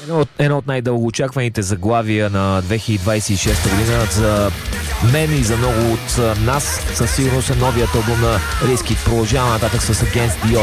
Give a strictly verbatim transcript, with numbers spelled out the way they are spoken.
Едно от най-дългоочакваните заглавия на две хиляди двадесет и шеста година за мен и за много от нас със сигурност е новият албум на Rizkid. Продължава нататък с Against the Odds.